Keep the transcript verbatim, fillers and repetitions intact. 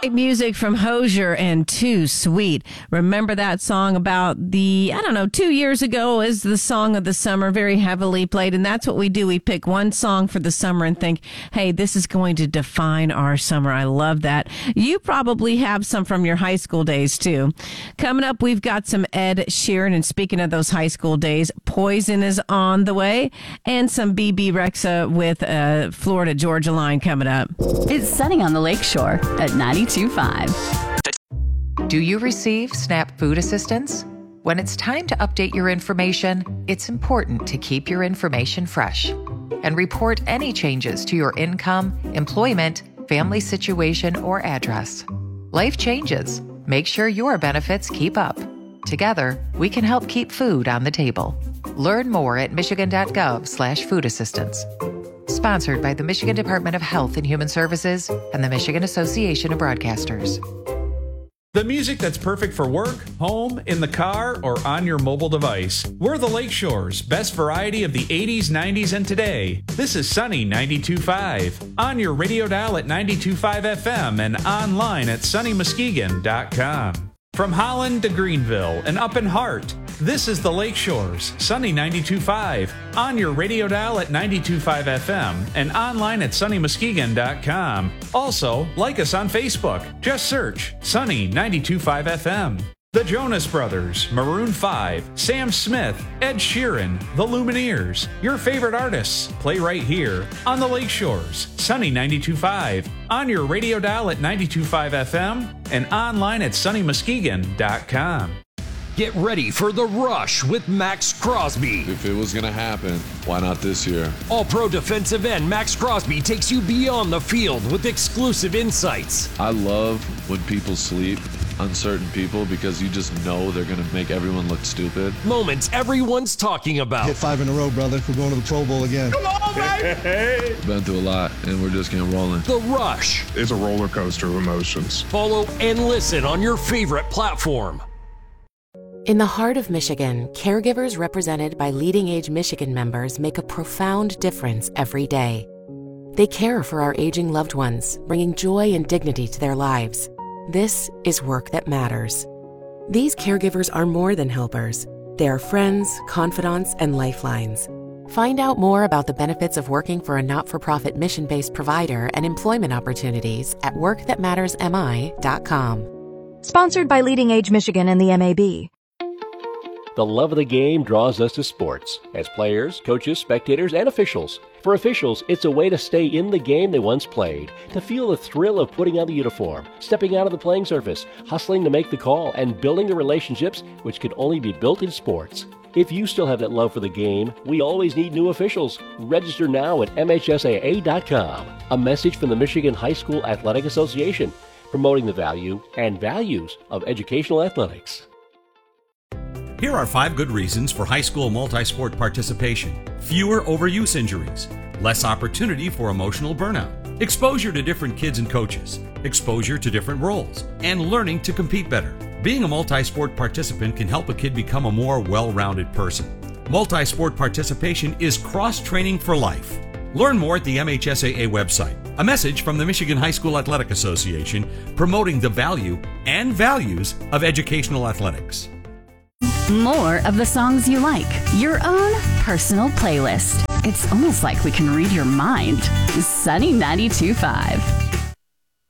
Music from Hozier and Too Sweet. Remember that song about the, I don't know, two years ago is the song of the summer, very heavily played. And that's what we do. We pick one song for the summer and think, hey, this is going to define our summer. I love that. You probably have some from your high school days, too. Coming up, we've got some Ed Sheeran. And speaking of those high school days, Poison is on the way. And some B B Rexa with uh, Florida Georgia Line coming up. It's Sunny on the Lakeshore at ninety-two point five. Do you receive SNAP food assistance? When it's time to update your information, it's important to keep your information fresh and report any changes to your income, employment, family situation, or address. Life changes. Make sure your benefits keep up. Together, we can help keep food on the table. Learn more at michigan.gov slash food assistance. Sponsored by the Michigan Department of Health and Human Services and the Michigan Association of Broadcasters. The music that's perfect for work, home, in the car, or on your mobile device. We're the Lakeshore's best variety of the eighties, nineties, and today. This is Sunny ninety-two point five. On your radio dial at ninety-two point five F M and online at sunny muskegon dot com. From Holland to Greenville and up in Hart, this is the Lakeshore's Sunny ninety-two point five. On your radio dial at ninety-two point five F M and online at sunny muskegon dot com. Also, like us on Facebook. Just search Sunny ninety-two point five F M. The Jonas Brothers, Maroon five, Sam Smith, Ed Sheeran, The Lumineers. Your favorite artists play right here on the Lakeshore's Sunny ninety-two point five. On your radio dial at ninety-two point five F M and online at sunny muskegon dot com. Get ready for The Rush with Max Crosby. If it was going to happen, why not this year? All-pro defensive end Max Crosby takes you beyond the field with exclusive insights. I love when people sleep, uncertain people, because you just know they're going to make everyone look stupid. Moments everyone's talking about. Hit five in a row, brother. We're going to the Pro Bowl again. Come on, baby! Been through a lot, and we're just getting rolling. The Rush. It's a roller coaster of emotions. Follow and listen on your favorite platform. In the heart of Michigan, caregivers represented by Leading Age Michigan members make a profound difference every day. They care for our aging loved ones, bringing joy and dignity to their lives. This is work that matters. These caregivers are more than helpers. They are friends, confidants, and lifelines. Find out more about the benefits of working for a not-for-profit mission-based provider and employment opportunities at work that matters m i dot com. Sponsored by Leading Age Michigan and the M A B. The love of the game draws us to sports, as players, coaches, spectators, and officials. For officials, it's a way to stay in the game they once played, to feel the thrill of putting on the uniform, stepping out of the playing surface, hustling to make the call, and building the relationships which can only be built in sports. If you still have that love for the game, we always need new officials. Register now at M H S A A dot com. A message from the Michigan High School Athletic Association, promoting the value and values of educational athletics. Here are five good reasons for high school multi-sport participation. Fewer overuse injuries, less opportunity for emotional burnout, exposure to different kids and coaches, exposure to different roles, and learning to compete better. Being a multi-sport participant can help a kid become a more well-rounded person. Multi-sport participation is cross-training for life. Learn more at the M H S A A website. A message from the Michigan High School Athletic Association, promoting the value and values of educational athletics. More of the songs you like. Your own personal playlist. It's almost like we can read your mind. Sunny ninety-two point five.